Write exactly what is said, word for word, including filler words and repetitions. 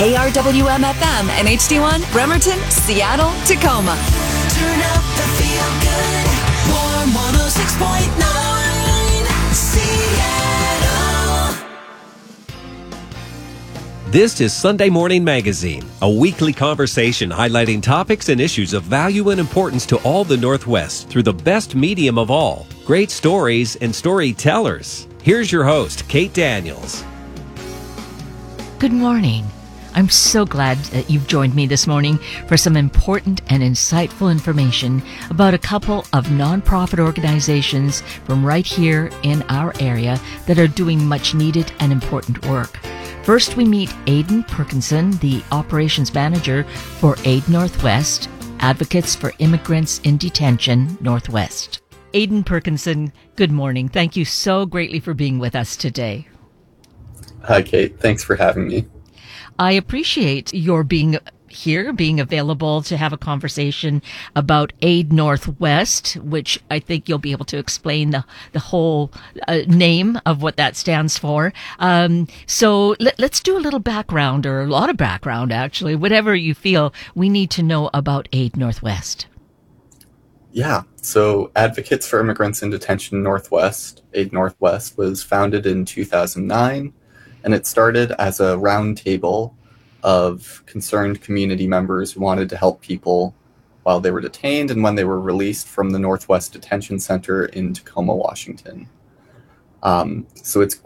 K R W M F M and H D one, Bremerton, Seattle, Tacoma. Turn up the feel good. Warm one oh six point nine, Seattle. This is Sunday Morning Magazine, a weekly conversation highlighting topics and issues of value and importance to all the Northwest through the best medium of all, great stories and storytellers. Here's your host, Kate Daniels. Good morning. I'm so glad that you've joined me this morning for some important and insightful information about a couple of nonprofit organizations from right here in our area that are doing much needed and important work. First, we meet Aidan Perkinson, the operations manager for Aid Northwest, Advocates for Immigrants in Detention Northwest. Aidan Perkinson, good morning. Thank you so greatly for being with us today. Hi, Kate. Thanks for having me. I appreciate your being here, being available to have a conversation about Aid Northwest, which I think you'll be able to explain the, the whole uh, name of what that stands for. Um, so let, let's do a little background, or a lot of background, actually, whatever you feel we need to know about Aid Northwest. Yeah, so Advocates for Immigrants in Detention Northwest, Aid Northwest, was founded in two thousand nine. And it started as a roundtable of concerned community members who wanted to help people while they were detained and when they were released from the Northwest Detention Center in Tacoma, Washington. Um, so it's